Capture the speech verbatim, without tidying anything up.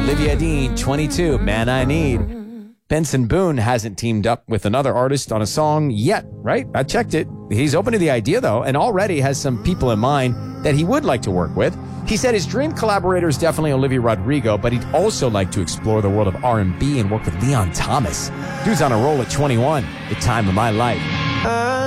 Olivia Dean, twenty-two, Man I Need. Benson Boone hasn't teamed up with another artist on a song yet, right? I checked it. He's open to the idea, though, and already has some people in mind that he would like to work with. He said his dream collaborator is definitely Olivia Rodrigo, but he'd also like to explore the world of R and B and work with Leon Thomas. Dude's on a roll at twenty-one, the time of my life.